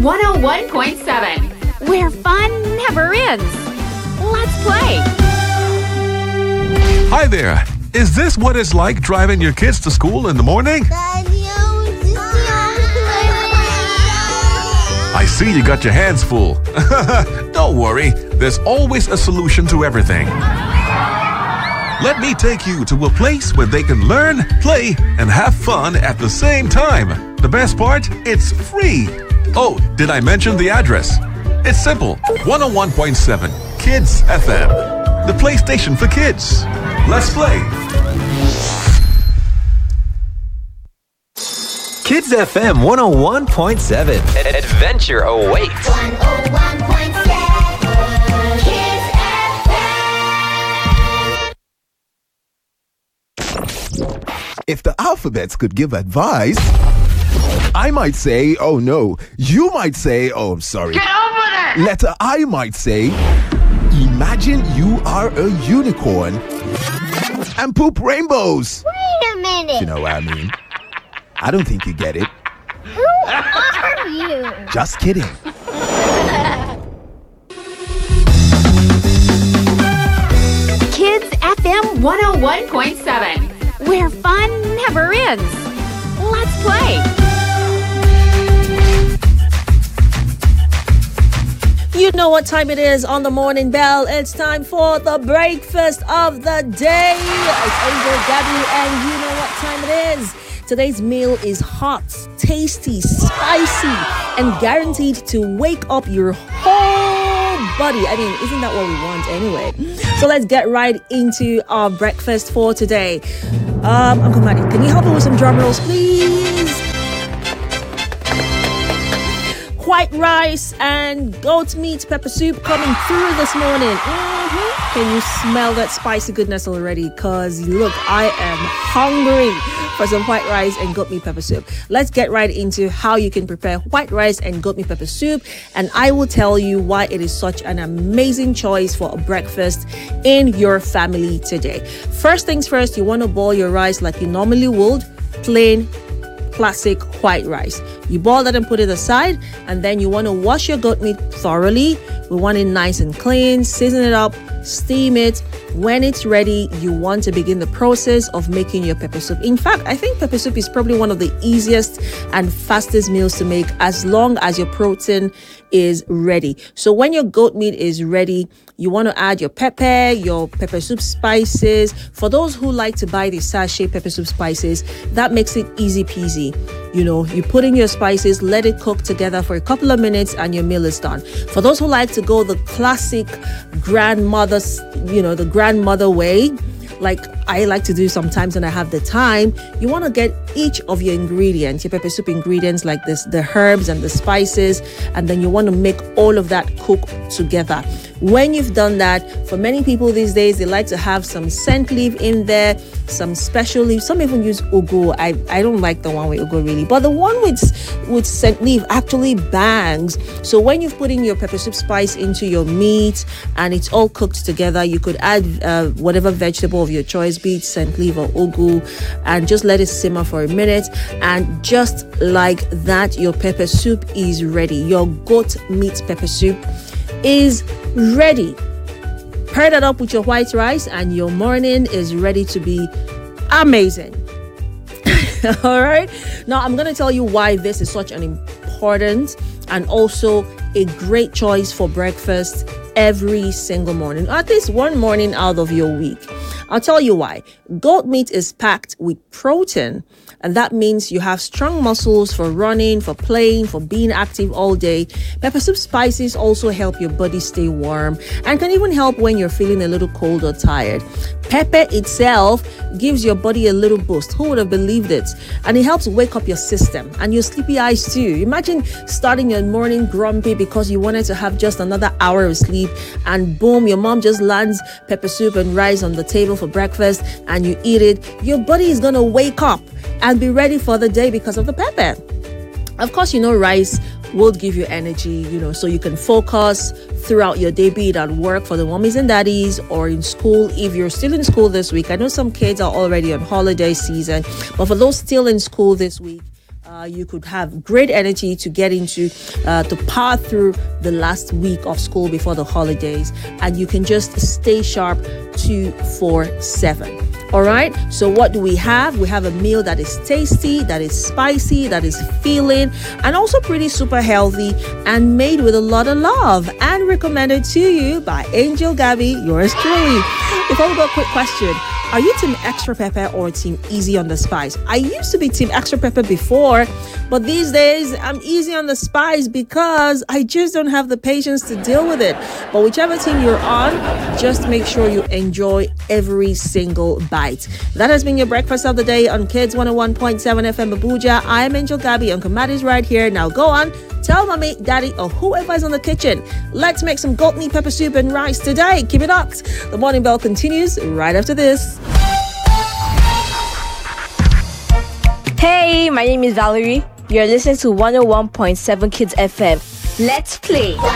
101.7, where fun never ends. Let's play. Hi there. Is this what it's like driving your kids to school in the morning? I see you got your hands full. Don't worry, there's always a solution to everything. Let me take you to a place where they can learn, play, and have fun at the same time. The best part? It's free. Oh, did I mention the address? It's simple. 101.7 Kids FM. The PlayStation for kids. Let's play. Kids FM 101.7. Adventure awaits. 101.7 Kids FM. If the alphabets could give advice, I might say, oh no. You might say, oh, I'm sorry. Get over there! Letter I might say, imagine you are a unicorn and poop rainbows. Wait a minute. You know what I mean? I don't think you get it. Who are you? Just kidding. Kids FM 101.7, where fun never ends. Let's play. You know what time it is on the morning bell. It's time for the breakfast of the day. It's Angel, Gabby, and you know what time it is. Today's meal is hot, tasty, spicy, and guaranteed to wake up your whole body. I mean, isn't that what we want anyway? So let's get right into our breakfast for today. Uncle Manny, can you help me with some drum rolls, please? White rice and goat meat pepper soup coming through this morning. Can you smell that spicy goodness already? Because look, I am hungry for some white rice and goat meat pepper soup. Let's get right into how you can prepare white rice and goat meat pepper soup, and I will tell you why it is such an amazing choice for a breakfast in your family today. First things first, you want to boil your rice like you normally would, plain classic white rice. You boil that and put it aside, and then you want to wash your goat meat thoroughly. We want it nice and clean, season it up, steam it. When it's ready, you want to begin the process of making your pepper soup. In fact, I think pepper soup is probably one of the easiest and fastest meals to make as long as your protein is ready. So when your goat meat is ready, you want to add your pepper soup spices. For those who like to buy the sachet pepper soup spices, that makes it easy peasy. You know, you put in your spices, let it cook together for a couple of minutes, and your meal is done. For those who like to go the classic the grandmother way, like I like to do sometimes when I have the time, you want to get each of your ingredients, your pepper soup ingredients like this, the herbs and the spices, and then you want to make all of that cook together. When you've done that, for many people these days, they like to have some scent leaf in there, some special leaf. Some even use ugu. I don't like the one with ugu really, but the one with scent leaf actually bangs. So when you've put in your pepper soup spice into your meat and it's all cooked together, you could add whatever vegetable of your choice, be it scent leaf or ugu, and just let it simmer for a minute. And just like that, your pepper soup is ready. Your goat meat pepper soup is ready. Pair that up with your white rice and your morning is ready to be amazing. All right, now I'm going to tell you why this is such an important and also a great choice for breakfast every single morning, at least one morning out of your week. I'll tell you why. Goat meat is packed with protein, and that means you have strong muscles for running, for playing, for being active all day. Pepper soup spices also help your body stay warm and can even help when you're feeling a little cold or tired. Pepper itself gives your body a little boost. Who would have believed it? And it helps wake up your system and your sleepy eyes too. Imagine starting your morning grumpy because you wanted to have just another hour of sleep, and boom, your mom just lands pepper soup and rice on the table for breakfast and you eat it. Your body is going to wake up and be ready for the day because of the pepper. Of course, rice will give you energy, so you can focus throughout your day, be it at work for the mommies and daddies or in school. If you're still in school this week, I know some kids are already on holiday season, but for those still in school this week, You could have great energy to get into, to power through the last week of school before the holidays, and you can just stay sharp 24/7. All right. So what do we have? We have a meal that is tasty, that is spicy, that is filling, and also pretty super healthy and made with a lot of love and recommended to you by Angel Gabby, yours truly. Before we go, a quick question. Are you team extra pepper or team easy on the spice? I used to be team extra pepper before, but these days I'm easy on the spice because I just don't have the patience to deal with it. But whichever team you're on, just make sure you enjoy every single bite. That has been your breakfast of the day on Kids 101.7 FM Abuja. I am Angel Gabby. Uncle Matt is right here. Now go on, tell mommy, daddy, or whoever is in the kitchen. Let's make some goat meat pepper soup and rice today. Keep it up. The morning bell continues right after this. Hey, my name is Valerie. You're listening to 101.7 Kids FM. Let's play.